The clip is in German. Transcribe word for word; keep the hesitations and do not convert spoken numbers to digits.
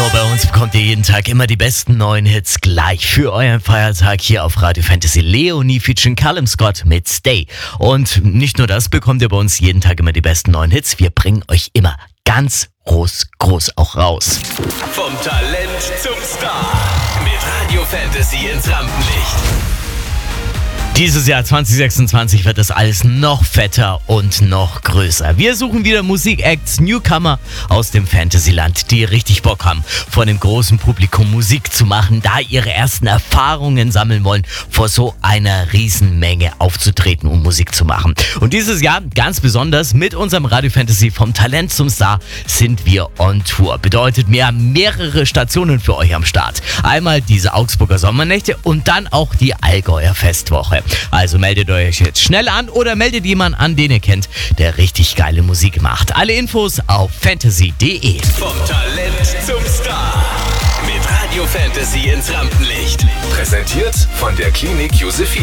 Nur bei uns bekommt ihr jeden Tag immer die besten neuen Hits gleich für euren Feiertag hier auf Radio Fantasy. Leonie featuring Callum Scott mit Stay. Und nicht nur das, bekommt ihr bei uns jeden Tag immer die besten neuen Hits. Wir bringen euch immer ganz groß, groß auch raus. Vom Talent zum Star. Mit Radio Fantasy ins Rampenlicht. Dieses Jahr zwanzig sechsundzwanzig wird das alles noch fetter und noch größer. Wir suchen wieder Musikacts, Newcomer aus dem Fantasyland, die richtig Bock haben, vor dem großen Publikum Musik zu machen, da ihre ersten Erfahrungen sammeln wollen, vor so einer Riesenmenge aufzutreten und Musik zu machen. Und dieses Jahr ganz besonders mit unserem Radio Fantasy vom Talent zum Star sind wir on Tour. Bedeutet, wir haben mehrere Stationen für euch am Start. Einmal diese Augsburger Sommernächte und dann auch die Allgäuer Festwoche. Also meldet euch jetzt schnell an oder meldet jemanden an, den ihr kennt, der richtig geile Musik macht. Alle Infos auf fantasy punkt de. Vom Talent zum Star. Mit Radio Fantasy ins Rampenlicht. Präsentiert von der Klinik Josephine.